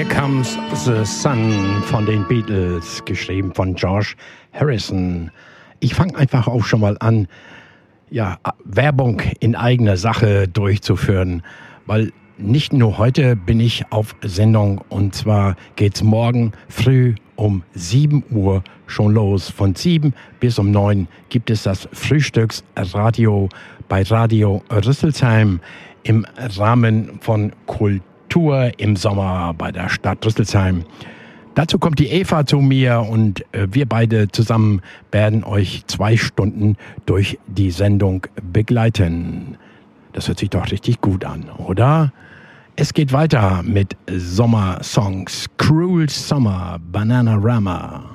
Here Comes the Sun von den Beatles, geschrieben von George Harrison. Ich fange einfach auch schon mal an, Werbung in eigener Sache durchzuführen, weil nicht nur heute bin ich auf Sendung, und zwar geht's morgen früh um 7 Uhr schon los. Von 7 bis um 9 gibt es das Frühstücksradio bei Radio Rüsselsheim im Rahmen von Kultur im Sommer bei der Stadt Rüsselsheim. Dazu kommt die Eva zu mir und wir beide zusammen werden euch 2 Stunden durch die Sendung begleiten. Das hört sich doch richtig gut an, oder? Es geht weiter mit Sommersongs. Cruel Summer, Bananarama.